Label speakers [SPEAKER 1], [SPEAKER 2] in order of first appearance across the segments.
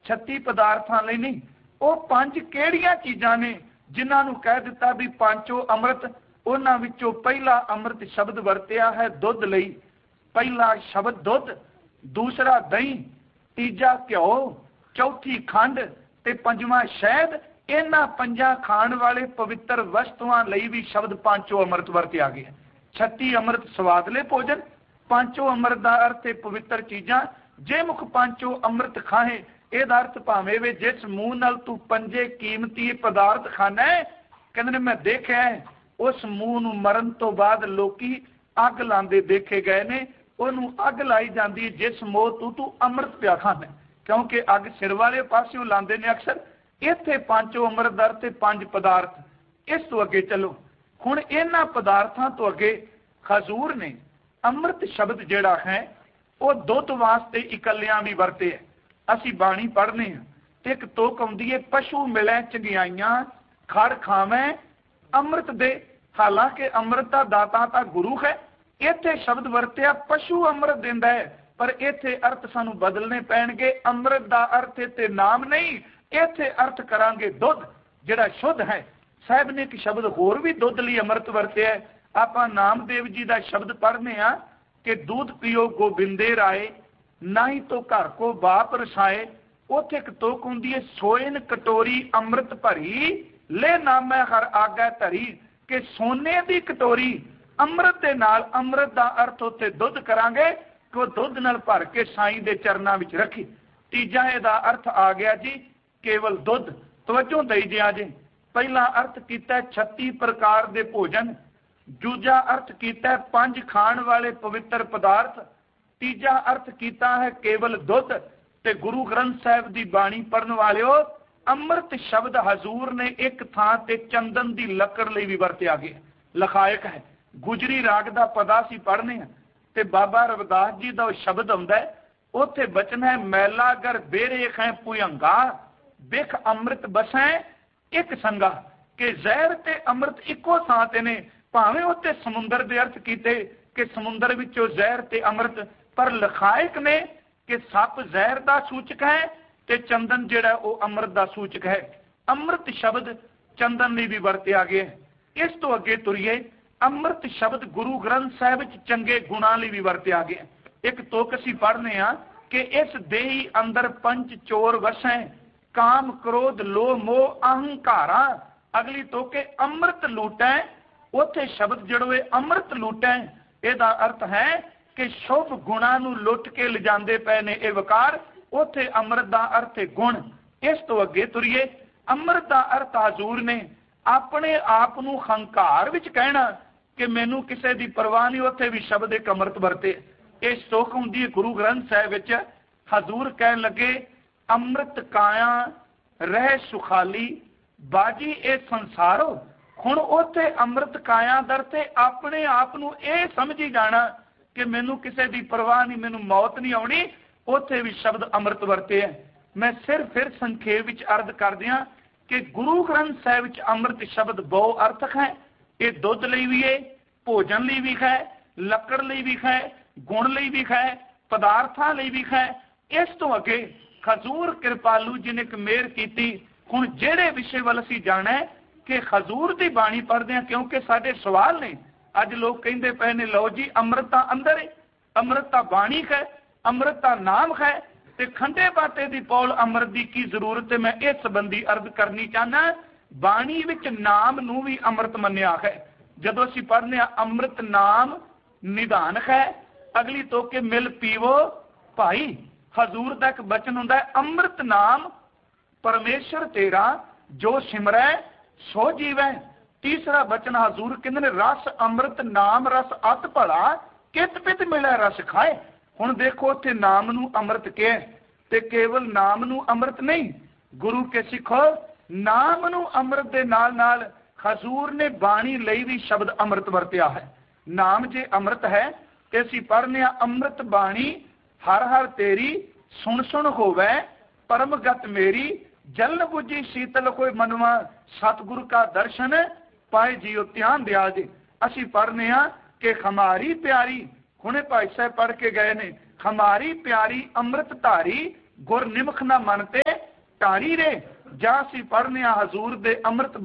[SPEAKER 1] 36 पदार्थां लई नहीं। वो 5 किहड़ियां चीज़ां ने जिन्हां नूं कह दिता भी पांचों अमृत। उन्हां विचों पहला अमृत शब्द वरतिया है दुध लई। पहला शब्द दुध, दूसरा दही, तीजा घ्यो, चौथी खंड ते पंजवां शहद। इन्हां 5 खाण वाले पवित्र वस्तुआं लई भी शब्द पांचों अमृत वरतिया गया। 36 अमृत स्वादले भोजन, पांचों अमृत का अर्थ है पवित्र चीज़ां। जे मुख पांचों अमृत खाए, ਇਹਦਾ अर्थ भावें वे जिस मुंह नाल तू 5 कीमती पदार्थ खाना है, कहते मैं देखा है उस मुंह नूं मरण तो बाद लोकी अग लांदे देखे गए ने। ਉਹਨੂੰ अग लाई जाती जिस मोह तू अमृत पिया खाना, क्योंकि अग सिर वाले पासों लांदे ने अक्सर। इत्थे पांचों अमृत दर ते 5 पदार्थ। इस तो अगे चलो हुण इन्हां पदार्थां तो अगे हजूर ने अमृत शब्द जिहड़ा है वो दुध वास्ते इकल्लियां भी वरते है। असी बाणी पढ़ने एक तुक आउंदी है, पशु मिले चंगियाइयां खड़ खावें अमृत दे। हालांकि अमृत का दाता तो गुरु है। इत्थे शब्द वरतिया पशु अमृत दिंदा है, पर इत्थे अर्थ सानू बदलने पैणगे। अमृत का अर्थ इत्थे नाम नहीं, इत्थे अर्थ करांगे दुध जिहड़ा शुद्ध है। साहब ने एक शब्द होर भी दुध लई अमृत वरतिया है। आपां नामदेव जी का शब्द पढ़ने आ कि दूध पियो गोबिंदे राय, ना ही तो घर को बाप रसाए। उत्थे एक तुक हुंदी है, सोइन कटोरी अमृत भरी ले नामै हर आगे धरी। कि सोने की कटोरी अमृत दे नाल, अमृत का अर्थ उत्थे दुध करांगे कि वो दुध नाल भर के साईं दे चरनां विच रखी। तीजा इहदा अर्थ आ गया जी केवल दुध। तवज्जो दई जिया जी। पहला अर्थ कीता 36 प्रकार दे भोजन, दूजा अर्थ कीता 5 खाण वाले पवित्र पदार्थ, तीजा अर्थ कीता है केवल दुध। ते गुरु ग्रंथ साहिब की बाणी पढ़न वालिओ, अमृत शब्द हजूर ने एक थां ते चंदन की लकड़ लई भी वरतिया गया। लखायक है गुजरी राग का पदा सी पढ़ने ते बाबा रविदास जी का शब्द आउंदा है। उत्थे बचन है मैला गर बेरे खै पुयंगा, बिख अमृत बसै एक संगा। कि जहर ते अमृत इको थां ते ने। भावें उत्ते समुंदर दे अर्थ कीते कि समुंदर विचों जहर ते अमृत, पर लखायक ने कि सप जहर का सूचक है ते चंदन जिहड़ा वो अमृत का सूचक है। अमृत शब्द चंदन लई भी वरतिया गया है। इस तो अगे तुरीए अमृत शब्द गुरु ग्रंथ साहिब चंगे गुणां लई भी वरतिया गया। एक तुक असीं पढ़ने आ कि इस देही अंदर 5 चोर वसै, काम क्रोध लोह मोह अहंकारा। अगली तुक अमृत लूटै। उत्थे शब्द जिहड़े अमृत लूटै, इहदा अर्थ है कि शुभ गुणां नूं लुट के लिजांदे पए ने ये वकार। उत्थे अमृत का अर्थ है गुण। इस तो अगे तुरीए अमृत का अर्थ हजूर ने अपने आप नूं हंकार विच कहना कि मैनू किसी की परवाह नहीं। उत्थे भी शब्द एक अमृत वरते। ये सुख हुंदी है गुरु ग्रंथ साहिब विच। हजूर कहन लगे अमृत काया रह सुखाली बाजी ए संसारो। हुण उत्थे अमृत काया दर ते अपने आप नूं ये समझी जाना कि मैनू किसी की परवाह नहीं, मैनू मौत नहीं आउणी। उत्थे भी शब्द अमृत वरते है। मैं सिर्फ फिर संखेप विच अर्ज कर दियां कि गुरु ग्रंथ साहिब विच अमृत शब्द बहु अर्थक है। ये दुध लई भी है, भोजन लई भी है, लकड़ लई भी है, गुण लई भी है, पदार्थां लई भी है। इस तो अगे हजूर कृपालू जी ने एक मेहर की। हुण जिहड़े विषय वाल असीं जाना है कि हजूर की बाणी पढ़दे हैं, क्योंकि साडे सवाल ने अज लोग कहते पे ने लो जी अमृत तां अंदर है, अमृत तां बाणी है, अमृत तां नाम है, ते खंडे बाटे दी पौल अमृत की की जरूरत है। मैं इस संबंधी अर्ज करनी चाहना। बाणी विच नाम नूं भी अमृत मन्निया है। जदों असीं पढ़ने अमृत नाम निधान है, अगली तो के मिल पीवो भाई। हजूर का एक बचन हुंदा है अमृत नाम परमेश्वर तेरा जो सिमरै सो जीवै। तीसरा बचन हजूर कहंदे ने रस अमृत नाम रस अत भला कित पित मिले रस खाए। हुण देखो उत्थे नाम नूं अमृत कहे ते केवल नाम नूं अमृत नहीं, गुरु के सिखो नाम नूं अमृत दे नाल नाल हजूर ने बाणी लई भी शब्द अमृत वरतिया है। नाम जे अमृत है ते असीं पढ़ने अमृत बाणी हर हर तेरी सुन सुन होवै परमगत मेरी जलन बुझी शीतल कोई मनवा सतगुरु का दर्शन पाए जियो ध्यान दिया जी। असी पढ़ने कि हमारी प्यारी, हुणे भाई साहब पढ़ के गए ने, हमारी प्यारी अमृत धारी गुर निमख न मनते ਢਾਰੀ ਰੇ। ਜਾਂ ਅਸੀਂ ਪੜ੍ਹਨੇ ਆ ਹਜ਼ੂਰ ਦੇ ਅੰਮ੍ਰਿਤ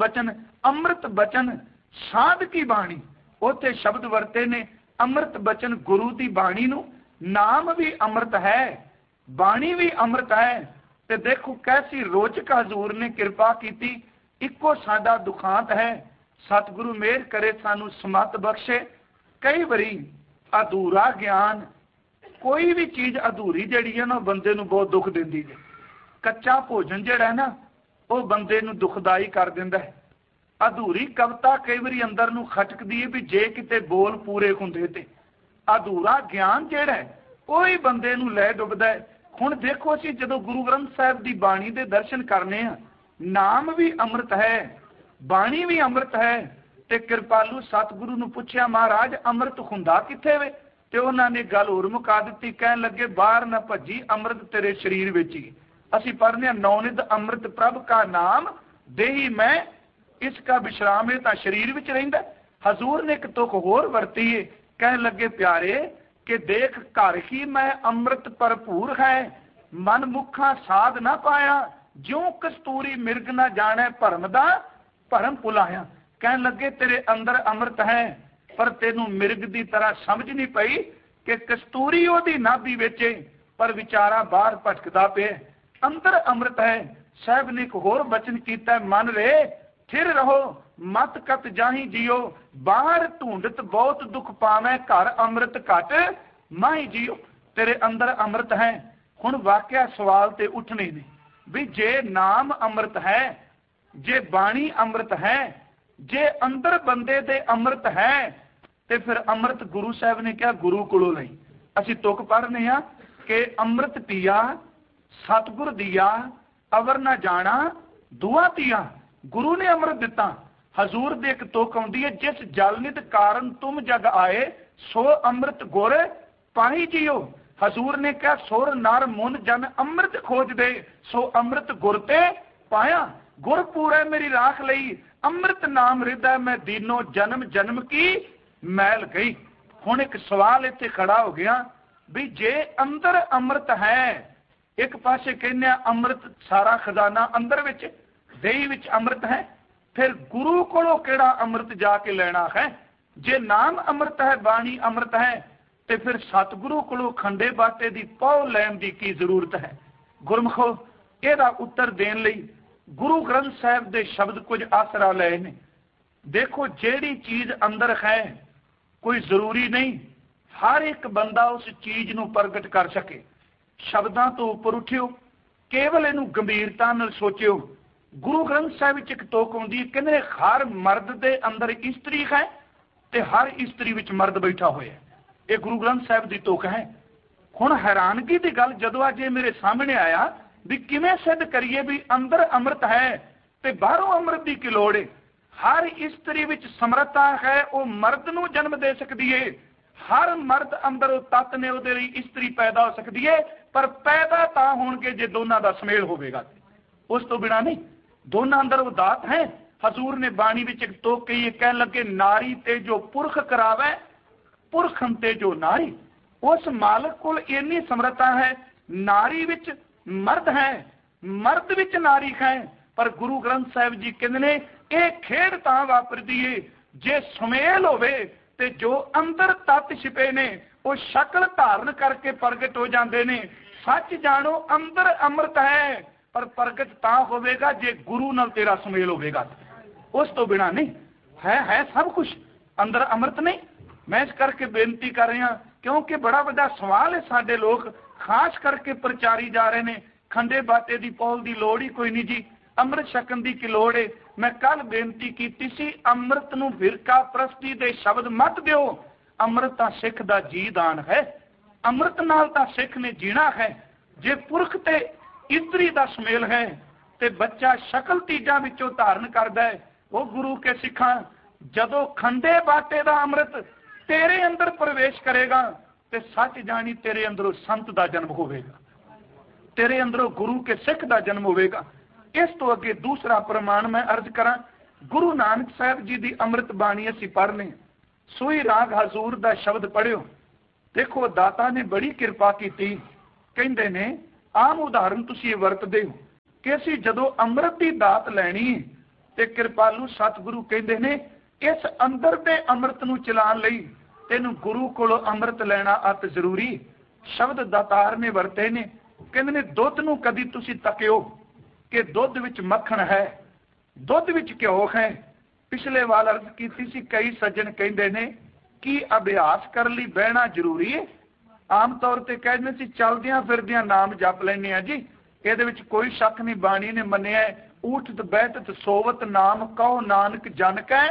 [SPEAKER 1] ਬਚਨ ਸਾਧ ਕੀ ਬਾਣੀ। ਉੱਥੇ ਸ਼ਬਦ ਵਰਤੇ ਨੇ ਅੰਮ੍ਰਿਤ ਬਚਨ ਗੁਰੂ ਦੀ ਬਾਣੀ ਨੂੰ। ਨਾਮ ਵੀ ਅੰਮ੍ਰਿਤ ਹੈ, ਬਾਣੀ ਵੀ ਅੰਮ੍ਰਿਤ ਹੈ। ਤੇ ਦੇਖੋ ਕੈਸੀ ਰੋਚਕ ਹਜ਼ੂਰ ਨੇ ਕਿਰਪਾ ਕੀਤੀ। ਇੱਕੋ ਸਾਡਾ ਦੁਖਾਂਤ ਹੈ, ਸਤਿਗੁਰੂ ਮਿਹਰ ਕਰੇ ਸਾਨੂੰ ਸਮਤ ਬਖਸ਼ੇ। ਕਈ ਵਾਰੀ ਅਧੂਰਾ ਗਿਆਨ, ਕੋਈ ਵੀ ਚੀਜ਼ ਅਧੂਰੀ ਜਿਹੜੀ ਹੈ ਨਾ ਬੰਦੇ ਨੂੰ ਬਹੁਤ ਦੁੱਖ ਦਿੰਦੀ ਹੈ। ਕੱਚਾ ਭੋਜਨ ਜਿਹੜਾ ਹੈ ਨਾ ਉਹ ਬੰਦੇ ਨੂੰ ਦੁਖਦਾਈ ਕਰ ਦਿੰਦਾ ਹੈ। ਅਧੂਰੀ ਕਵਿਤਾ ਕਈ ਵਾਰੀ ਅੰਦਰ ਨੂੰ ਖਟਕਦੀ ਹੈ ਵੀ ਜੇ ਕਿਤੇ ਬੋਲ ਪੂਰੇ ਹੁੰਦੇ ਤੇ। ਅਧੂਰਾ ਗਿਆਨ ਜਿਹੜਾ ਹੈ ਉਹ ਹੀ ਬੰਦੇ ਨੂੰ ਲੈ ਡੁੱਬਦਾ ਹੈ। ਹੁਣ ਦੇਖੋ ਅਸੀਂ ਜਦੋਂ ਗੁਰੂ ਗ੍ਰੰਥ ਸਾਹਿਬ ਦੀ ਬਾਣੀ ਦੇ ਦਰਸ਼ਨ ਕਰਨੇ ਆ, ਨਾਮ ਵੀ ਅੰਮ੍ਰਿਤ ਹੈ, ਬਾਣੀ ਵੀ ਅੰਮ੍ਰਿਤ ਹੈ। ਤੇ ਕਿਰਪਾਲੂ ਸਤਿਗੁਰੂ ਨੂੰ ਪੁੱਛਿਆ ਮਹਾਰਾਜ ਅੰਮ੍ਰਿਤ ਹੁੰਦਾ ਕਿੱਥੇ ਵੇ? ਤੇ ਉਹਨਾਂ ਨੇ ਗੱਲ ਹੋਰ ਮੁਕਾ ਦਿੱਤੀ, ਕਹਿਣ ਲੱਗੇ ਬਾਹਰ ਨਾ ਭੱਜੀ, ਅੰਮ੍ਰਿਤ ਤੇਰੇ ਸਰੀਰ ਵਿੱਚ ਹੀ। ਅਸੀਂ ਪੜ੍ਹਨੇ ਆ ਨੌਨਿਧ ਅੰਮ੍ਰਿਤ ਪ੍ਰਭ ਕਾ ਨਾਮ ਦੇਹੀ ਮੈਂ ਇਸ ਕਾ ਵਿਸ਼ਰਾਮ। ਇਹ ਤਾਂ ਸਰੀਰ ਵਿੱਚ ਰਹਿੰਦਾ। ਹਜ਼ੂਰ ਨੇ ਇੱਕ ਤੁਕ ਹੋਰ ਵਰਤੀ ਏ, ਕਹਿਣ ਲੱਗੇ ਪਿਆਰੇ ਕਿ ਦੇਖ ਘਰ ਹੀ ਮੈਂ ਅੰਮ੍ਰਿਤ ਭਰਪੂਰ ਹੈ, ਮਨ ਮੁਖਾਂ ਸਾਧ ਨਾ ਪਾਇਆ, ਜਿਉਂ ਕਸਤੂਰੀ ਮਿਰਗ ਨਾ ਜਾਣੈ ਭਰਮ ਦਾ ਭਰਮ ਭੁਲਾਇਆ। ਕਹਿਣ ਲੱਗੇ ਤੇਰੇ ਅੰਦਰ ਅੰਮ੍ਰਿਤ ਹੈ, ਪਰ ਤੈਨੂੰ ਮਿਰਗ ਦੀ ਤਰ੍ਹਾਂ ਸਮਝ ਨਹੀਂ ਪਈ ਕਿ ਕਸਤੂਰੀ ਉਹਦੀ ਨਾਭੀ ਵਿੱਚ, ਪਰ ਵਿਚਾਰਾ ਬਾਹਰ ਭਟਕਦਾ ਪਿਆ। ਅੰਦਰ ਅੰਮ੍ਰਿਤ ਹੈ। ਸਾਹਿਬ ਨੇ ਇੱਕ ਹੋਰ ਬਚਨ ਕੀਤਾ, ਮਨ ਰੇ ਥਿਰ ਰਹੋ ਮਤ ਕਤ ਜਾਹੀ ਜਿਓ, ਬਾਹਰ ਢੂੰਡਤ ਬਹੁਤ ਦੁੱਖ ਪਾਵੇਂ, ਘਰ ਅੰਮ੍ਰਿਤ ਘਟ ਮਾਹੀ ਜਿਓ। ਤੇਰੇ ਅੰਦਰ ਅੰਮ੍ਰਿਤ ਹੈ। ਹੁਣ ਵਾਕਿਆ ਸਵਾਲ ਤੇ ਉੱਠਣੇ ਨੇ ਵੀ ਜੇ ਨਾਮ ਅੰਮ੍ਰਿਤ ਹੈ, ਜੇ ਬਾਣੀ ਅੰਮ੍ਰਿਤ ਹੈ, ਜੇ ਅੰਦਰ ਬੰਦੇ ਦੇ ਅੰਮ੍ਰਿਤ ਹੈ, ਤੇ ਫਿਰ ਅੰਮ੍ਰਿਤ ਗੁਰੂ ਸਾਹਿਬ ਨੇ ਕਿਹਾ ਗੁਰੂ ਕੋਲੋਂ ਲਈ। ਅਸੀਂ ਤੁਕ ਪੜ੍ਹਨੇ ਆ ਕਿ ਅੰਮ੍ਰਿਤ ਪੀਆ ਸਤਿਗੁਰ ਦੀਆ, ਅਵਰ ਨਾ ਜਾਣਾ ਦੁਆ ਤੀਆ। ਗੁਰੂ ਨੇ ਅੰਮ੍ਰਿਤ ਦਿੱਤਾ। ਹਜ਼ੂਰ ਦੇ ਇੱਕ ਤੁਕ ਆਉਂਦੀ ਹੈ, ਜਿਸ ਜਲ ਨਿਤ ਕਾਰਨ ਤੁਮ ਜਗ ਆਏ, ਸੋ ਅੰਮ੍ਰਿਤ ਗੁਰ ਪਾਹੀ ਜੀਓ। ਹਜ਼ੂਰ ਨੇ ਕਿਹਾ ਸੁਰ ਨਰ ਮੁਨ ਜਨ ਅੰਮ੍ਰਿਤ ਖੋਜਦੇ, ਸੋ ਅੰਮ੍ਰਿਤ ਗੁਰ ਤੇ ਪਾਇਆ। ਗੁਰ ਪੂਰੇ ਮੇਰੀ ਰਾਖ ਲਈ, ਅੰਮ੍ਰਿਤ ਨਾਮ ਹਿਰਦੈ ਮੈਂ ਦੀਨੋ, ਜਨਮ ਜਨਮ ਕੀ ਮੈਲ ਗਈ। ਹੁਣ ਇੱਕ ਸਵਾਲ ਇੱਥੇ ਖੜਾ ਹੋ ਗਿਆ ਵੀ ਜੇ ਅੰਦਰ ਅੰਮ੍ਰਿਤ ਹੈ, ਇੱਕ ਪਾਸੇ ਕਹਿੰਦੇ ਆ ਅੰਮ੍ਰਿਤ ਸਾਰਾ ਖਜ਼ਾਨਾ ਅੰਦਰ ਵਿੱਚ, ਦੇਹੀ ਵਿੱਚ ਅੰਮ੍ਰਿਤ ਹੈ, ਫਿਰ ਗੁਰੂ ਕੋਲੋਂ ਕਿਹੜਾ ਅੰਮ੍ਰਿਤ ਜਾ ਕੇ ਲੈਣਾ ਹੈ? ਜੇ ਨਾਮ ਅੰਮ੍ਰਿਤ ਹੈ, ਬਾਣੀ ਅੰਮ੍ਰਿਤ ਹੈ, ਤੇ ਫਿਰ ਸਤਿਗੁਰੂ ਕੋਲੋਂ ਖੰਡੇ ਬਾਟੇ ਦੀ ਪਹੁ ਲੈਣ ਦੀ ਕੀ ਜ਼ਰੂਰਤ ਹੈ? ਗੁਰਮਖੋ ਇਹਦਾ ਉੱਤਰ ਦੇਣ ਲਈ ਗੁਰੂ ਗ੍ਰੰਥ ਸਾਹਿਬ ਦੇ ਸ਼ਬਦ ਕੁਝ ਆਸਰਾ ਲਏ ਨੇ। ਦੇਖੋ ਜਿਹੜੀ ਚੀਜ਼ ਅੰਦਰ ਹੈ ਕੋਈ ਜ਼ਰੂਰੀ ਨਹੀਂ ਹਰ ਇੱਕ ਬੰਦਾ ਉਸ ਚੀਜ਼ ਨੂੰ ਪ੍ਰਗਟ ਕਰ ਸਕੇ। ਸ਼ਬਦਾਂ ਤੋਂ ਉੱਪਰ ਉੱਠਿਓ, ਕੇਵਲ ਇਹਨੂੰ ਗੰਭੀਰਤਾ ਨਾਲ ਸੋਚਿਓ। ਗੁਰੂ ਗ੍ਰੰਥ ਸਾਹਿਬ ਵਿੱਚ ਇੱਕ ਤੁਕ ਆਉਂਦੀ, ਕਹਿੰਦੇ ਹਰ ਮਰਦ ਦੇ ਅੰਦਰ ਇਸਤਰੀ ਹੈ ਤੇ ਹਰ ਇਸਤਰੀ ਵਿੱਚ ਮਰਦ ਬੈਠਾ ਹੋਇਆ। ਇਹ ਗੁਰੂ ਗ੍ਰੰਥ ਸਾਹਿਬ ਦੀ ਤੁਕ ਹੈ। ਹੁਣ ਹੈਰਾਨਗੀ ਦੀ ਗੱਲ ਜਦੋਂ ਅੱਜ ਇਹ ਮੇਰੇ ਸਾਹਮਣੇ ਆਇਆ ਵੀ ਕਿਵੇਂ ਸਿੱਧ ਕਰੀਏ ਵੀ ਅੰਦਰ ਅੰਮ੍ਰਿਤ ਹੈ ਤੇ ਬਾਹਰੋਂ ਅੰਮ੍ਰਿਤ ਦੀ ਕੀ ਲੋੜ ਹੈ? ਹਰ ਇਸਤਰੀ ਵਿੱਚ ਸਮਰੱਥਾ ਹੈ, ਉਹ ਮਰਦ ਨੂੰ ਜਨਮ ਦੇ ਸਕਦੀ ਹੈ। ਹਰ ਮਰਦ ਅੰਦਰ ਉਹ ਤੱਤ ਨੇ, ਉਹਦੇ ਲਈ ਇਸਤਰੀ ਪੈਦਾ ਹੋ ਸਕਦੀ ਹੈ, ਪਰ ਪੈਦਾ ਤਾਂ ਹੋਣਗੇ ਜੇ ਦੋਨਾਂ ਦਾ ਸੁਮੇਲ ਹੋਵੇਗਾ, ਉਸ ਤੋਂ ਬਿਨਾਂ ਨਹੀਂ। ਦੋਨਾਂ ਅੰਦਰ ਉਹ ਦਾਤ ਹੈ। ਹਜ਼ੂਰ ਨੇ ਬਾਣੀ ਵਿੱਚ ਇੱਕ ਤੁਕ ਕਹੀ, ਕਹਿਣ ਲੱਗੇ ਨਾਰੀ ਤੇ ਜੋ ਪੁਰਖ ਕਰਾਵੇ, ਪੁਰਖਨ ਤੇ ਜੋ ਨਾਰੀ। ਉਸ ਮਾਲਕ ਕੋਲ ਇੰਨੀ ਸਮਰੱਥਾ ਹੈ, ਨਾਰੀ ਵਿੱਚ ਮਰਦ ਹੈ, ਮਰਦ ਵਿੱਚ ਨਾਰੀ ਹੈ। ਪਰ ਗੁਰੂ ਗ੍ਰੰਥ ਸਾਹਿਬ ਜੀ ਕਹਿੰਦੇ ਨੇ ਇਹ ਖੇਡ ਤਾਂ ਵਾਪਰਦੀ ਏ ਜੇ ਸੁਮੇਲ ਹੋਵੇ ਤੇ ਜੋ ਅੰਦਰ ਤੱਤ ਛਿਪੇ ਨੇ ਉਹ ਸ਼ਕਲ ਧਾਰਨ ਕਰਕੇ ਪ੍ਰਗਟ ਹੋ ਜਾਂਦੇ ਨੇ। ਸੱਚ ਜਾਣੋ ਅੰਦਰ ਅੰਮ੍ਰਿਤ ਹੈ, ਪਰ ਪ੍ਰਗਟ ਤਾਂ ਹੋਵੇਗਾ ਜੇ ਗੁਰੂ ਨਾਲ ਤੇਰਾ ਸੁਮੇਲ ਹੋਵੇਗਾ, ਉਸ ਤੋਂ ਬਿਨਾਂ ਨਹੀਂ। ਹੈ ਸਭ ਕੁਝ ਅੰਦਰ ਅੰਮ੍ਰਿਤ ਨਹੀਂ। ਮੈਂ ਇਸ ਕਰਕੇ ਬੇਨਤੀ ਕਰ ਰਿਹਾ ਕਿਉਂਕਿ ਬੜਾ ਵੱਡਾ ਸਵਾਲ ਹੈ। ਸਾਡੇ ਲੋਕ ਖਾਸ ਕਰਕੇ ਪ੍ਰਚਾਰੀ ਜਾ ਰਹੇ ਨੇ ਖੰਡੇ ਬਾਟੇ ਦੀ ਪੌਲ ਦੀ ਲੋੜ ਹੀ ਕੋਈ ਨਹੀਂ ਜੀ, ਅੰਮ੍ਰਿਤ ਛਕਣ ਦੀ ਕੀ ਲੋੜ ਹੈ। ਮੈਂ ਕੱਲ ਬੇਨਤੀ ਕੀਤੀ ਸੀ ਅੰਮ੍ਰਿਤ ਨੂੰ ਫਿਰਕਾ ਪ੍ਰਸਤੀ ਦੇ ਸ਼ਬਦ ਮਤ ਦਿਓ। ਅੰਮ੍ਰਿਤ ਤਾਂ ਸਿੱਖ ਦਾ ਜੀ ਦਾਨ ਹੈ, ਅੰਮ੍ਰਿਤ ਨਾਲ ਤਾਂ ਸਿੱਖ ਨੇ ਜੀਣਾ ਹੈ। ਜੇ ਪੁਰਖ ਤੇ ਇਸਤਰੀ ਦਾ ਸੁਮੇਲ ਹੈ ਤੇ ਬੱਚਾ ਸ਼ਕਲ ਤੀਜਾਂ ਵਿੱਚੋਂ ਧਾਰਨ ਕਰਦਾ ਹੈ, ਉਹ ਗੁਰੂ ਕੇ ਸਿੱਖਾਂ ਜਦੋਂ ਖੰਡੇ ਬਾਟੇ ਦਾ ਅੰਮ੍ਰਿਤ ਤੇਰੇ ਅੰਦਰ ਪ੍ਰਵੇਸ਼ ਕਰੇਗਾ ਤੇ ਸੱਚ ਜਾਣੀ ਤੇਰੇ ਅੰਦਰੋਂ ਸੰਤ ਦਾ ਜਨਮ ਹੋਵੇਗਾ, ਤੇਰੇ ਅੰਦਰੋਂ ਗੁਰੂ ਕੇ ਸਿੱਖ ਦਾ ਜਨਮ ਹੋਵੇਗਾ। ਇਸ ਤੋਂ ਅੱਗੇ ਦੂਸਰਾ ਪ੍ਰਮਾਣ ਮੈਂ ਅਰਜ਼ ਕਰਾਂ, ਗੁਰੂ ਨਾਨਕ ਸਾਹਿਬ ਜੀ ਦੀ ਅੰਮ੍ਰਿਤ ਬਾਣੀ ਅਸੀਂ ਪੜ੍ਹਨੇ, ਸੋਈ ਰਾਗ ਹਜ਼ੂਰ ਦਾ ਸ਼ਬਦ ਪੜ੍ਹਿਓ। ਦੇਖੋ ਦਾਤਾ ਨੇ ਬੜੀ ਕਿਰਪਾ ਕੀਤੀ। ਕਹਿੰਦੇ ਨੇ ਆਮ ਉਦਾਹਰਨ ਤੁਸੀਂ ਇਹ ਵਰਤਦੇ ਹੋ, कि असी जदों अमृत की दात लैनी ते कृपालू सतगुरु कहते ने इस अंदर दे अमृत नूं चलाण लई तैनूं गुरु कोलों अमृत लैना अत जरूरी। शब्द दातार ने वरते ने, कहते ने दुध नूं कदी तुसीं तकियो कि दुध विच मक्खण है, दुध विच घ्यो है। पिछले वाल अर्ज की सी, कई सज्जन कहते ने कि अभ्यास कर लई बहना जरूरी है। आम तौर पर कहते सी चलदियां फिरदियां नाम जप लैने आ जी, ਇਹਦੇ ਵਿੱਚ कोई शक नहीं। बाणी ने मन्निया ऊठत बैठत सोवत नाम कहो नानक जन कै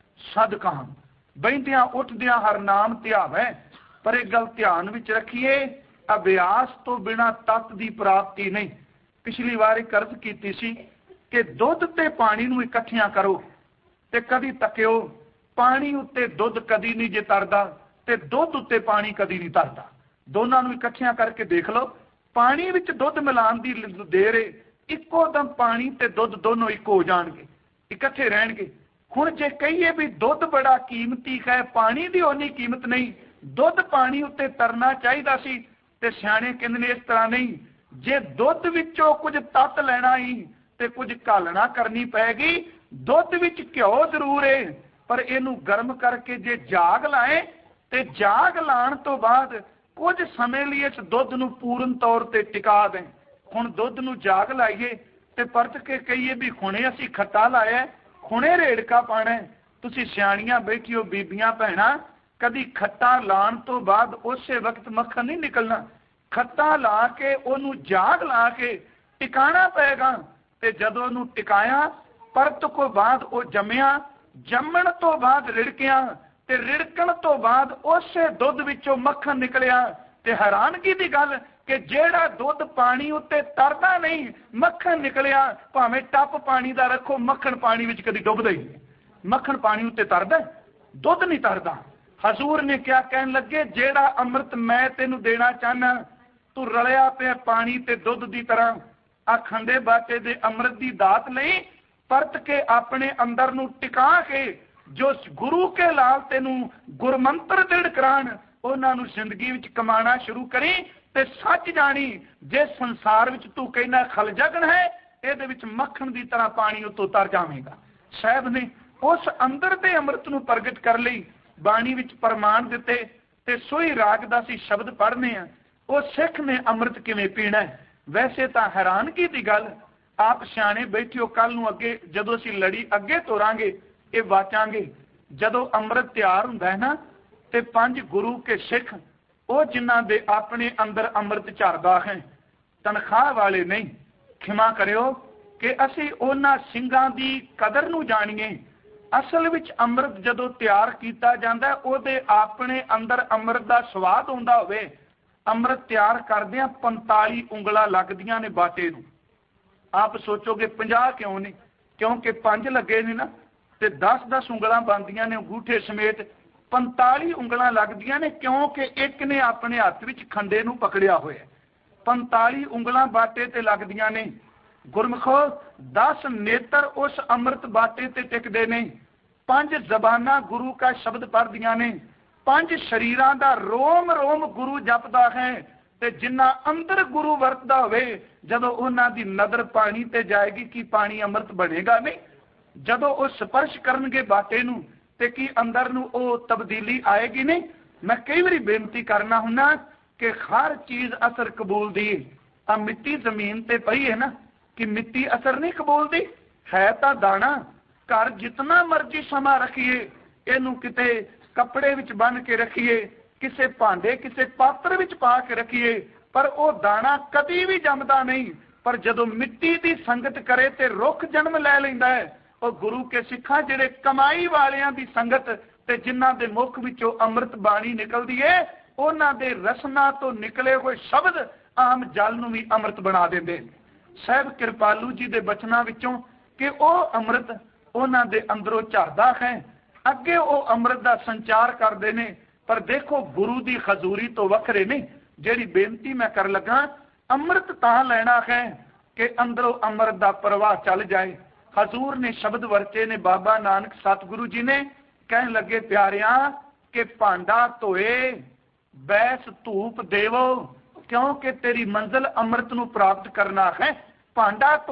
[SPEAKER 1] सद कहां। बहिंदियां उठदियां हर नाम ध्यावै। पर एक गल ध्यान विच रखिए, अभ्यास तो बिना तत की प्राप्ति नहीं। पिछली बार एक अर्ज की सी कि दुध ते पानी नूं इकट्ठियां करो ते कदी तकियो पानी उत्ते दुध कदी नहीं जे तरदा ते दुध उत्ते पानी कदी नहीं तरदा। दोनों नूं इकट्ठियां करके देख लो, पानी विच दुध मिलाण दी देर है, इक्को दम पानी ते दुध दोनों एक हो जाणगे, इकट्ठे रहणगे। हुण जे कहिए भी दुध बड़ा कीमती है, पानी दी उन्नी कीमत नहीं, दुध पानी उत्ते तरना चाहिदा सी ते सियाणे कहंदे ने इस तरह नहीं। जे दुध विचों कुछ तत लैणा ही ते कुछ घालना करनी पैगी। दुध विच घ्यो जरूर है, पर इहनूं गर्म करके जे जाग लाए ते जाग लाण तो बाद कुछ समय लिए इस दुध नूं पूर्ण तौर पर टिका दें। हुण दुध नूं जाग लाइए ते परत के कहिए भी हुणे असीं खट्टा लाया, हुणे रेड़का पाना। तुसीं सियाणियां बैठियो बीबियां भैणां, कदी खट्टा लाण तो बाद उसे वक्त मक्खन नहीं निकलना। खट्टा ला के उहनूं जाग ला के टिकाना पेगा ते जदों उहनूं टिकाया परत को बाद वो जम्मिया, जम्मण तो बाद रिड़किया ते रिड़कण तो बाद उसे दुध विचों मक्खन निकलिया। ते हैरानगी की गल कि जेड़ा दुध पानी उत्ते तरदा नहीं, मक्खन निकलिया। भावें टप पानी दा रखो, मक्खन पानी विच कदी डुबदा ही नहीं। मक्खन पानी उत्ते तरदा, दुध नहीं तरदा। हजूर ने क्या कहन लगे, जेड़ा अमृत मैं तेनू देना चाहना, तू रलिया पे पानी ते दुध की तरह आ खंडे बाटे दे अमृत की दात नहीं, परत के अपने अंदर नू टिका के जो गुरु के लाल तेनू गुरमंत्र दृढ़ कराण, उन्हां नू जिंदगी विच कमाना शुरू करी ते सच जानी। जे संसार विच तू कहना खल जगन है, इहदे विच मक्खन की तरह पानी उतों तर जावेगा। साहब ने उस अंदर दे अमृत नू प्रगट कर लई बाणी विच प्रमाण दिते ते सोई रागदासी शब्द पढ़ने आ। वो सिख ने अमृत किवें पीना है। वैसे तो हैरानगी की गल, आप सियाणे बैठियो, कल नूं अगे जदों असीं लड़ी अगे तोरांगे ये वाचांगे। जदों अमृत तैयार हुंदा है ना, ते 5 गुरु के सिख वो जिन्हां दे अपने अंदर अमृत झरदा है, तनख्वाह वाले नहीं। खिमा करियो कि असीं उन्हां ਸਿੰਘਾਂ दी कदर नूं जाणीए। असल विच अमृत जदों तैयार कीता जांदा है, उहदे अपने अंदर अमृत दा स्वाद हुंदा होवे। अमृत तैयार करदिआं 45 ਉਂਗਲਾਂ लगदियां ने बाटे नूं। आप सोचोगे 50 क्यों नहीं, क्योंकि 5 लगे ने ना, ते 10-10 ਉਂਗਲਾਂ बनदियां ने अंगूठे समेत। 45 ਉਂਗਲਾਂ लगदियां ने, क्योंकि एक ने अपने हत्थ विच खंडे नूं पकड़िया होया। 45 ਉਂਗਲਾਂ बाटे ते लगदियां ने। गुरमुखो 10 नेत्र उस अमृत बाटे ते टिकदे ने। 5 जबाना गुरु का शब्द पढ़दियां ने। 5 शरीरां दा रोम रोम गुरु जपदा है। ते जिन्ना अंदर गुरु वरतदा होवे, जदों उन्हां दी नज़र पानी ते जाएगी कि पानी अमृत बनेगा नहीं। जदों वो स्पर्श करनगे बाटे नूं ते की अंदर नूं वो तब्दीली आएगी नहीं। मैं कई बारी बेनती करना हुन्ना कि हर चीज असर कबूल दी। आ मिट्टी जमीन ते पई है ना, कि मिट्टी असर नहीं कबूल दी है। तां दाना घर जितना मर्जी समा रखिए, इनू किते कपड़े विच बन के रखिए, किसे भांडे किसे पात्र विच पा के रखिए, पर वो दाना कदी भी जमदा नहीं। पर जदों मिट्टी की संगत करे ते रुख जन्म लै लैंदा है। और गुरु के सिखा जिहड़े कमाई वालियां दी संगत ते जिन्हां दे मुख विचों अमृत बाणी निकलदी है, उन्हां दे रसना तो निकले हुए शब्द आम जल नूं भी अमृत बना देंदे। साहब कृपालू जी दे बचनां विचों कि वह अमृत उन्हां दे अंदरों झरदा है, अगे वो अमृत का संचार करते हैं। पर देखो गुरु की खजूरी तो वखरे नहीं। जिहड़ी बेनती मैं कर लगा, अमृत तां लैना है कि अंदरों अमृत का प्रवाह चल जाए। हजूर ने शब्द वरते ने, बाबा नानक सतगुरु जी ने कहन लगे, प्यारियां कि भांडा धोए बैस धूप देवो, क्योंकि तेरी मंजिल अमृत नूं प्राप्त करना है। भांडा